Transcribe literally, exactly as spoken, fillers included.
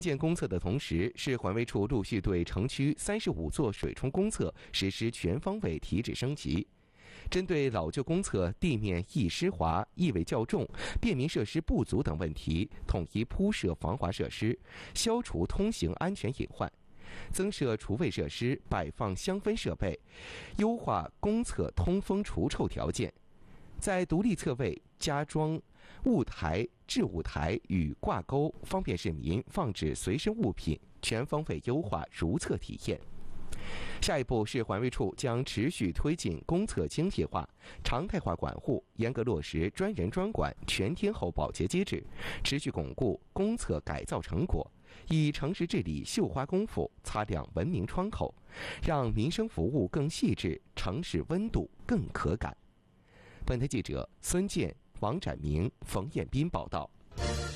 建公厕的同时，市环卫处陆续对城区三十五座水冲公厕实施全方位提质升级。针对老旧公厕地面易湿滑、异味较重、便民设施不足等问题，统一铺设防滑设施，消除通行安全隐患，增设除味设施，摆放香氛设备，优化公厕通风除臭条件。在独立厕位加装物台、置物台与挂钩，方便市民放置随身物品，全方位优化如厕体验。下一步，市环卫处将持续推进公厕精细化、常态化管护，严格落实专人专管、全天候保洁机制，持续巩固公厕改造成果，以城市治理绣花功夫擦亮文明窗口，让民生服务更细致，城市温度更可感。本台记者孙健、王展明、冯彦斌报道。